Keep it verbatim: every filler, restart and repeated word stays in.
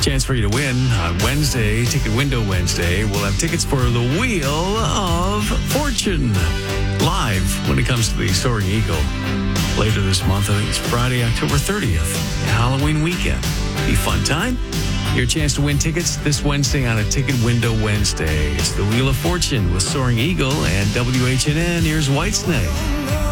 Chance for you to win on Wednesday, Ticket Window Wednesday. We'll have tickets for the Wheel of Fortune live when it comes to the Soaring Eagle later this month. I think it's Friday, October thirtieth, Halloween weekend. Be a fun time. Your chance to win tickets this Wednesday on a Ticket Window Wednesday. It's the Wheel of Fortune with Soaring Eagle and W H N N. Here's Whitesnake.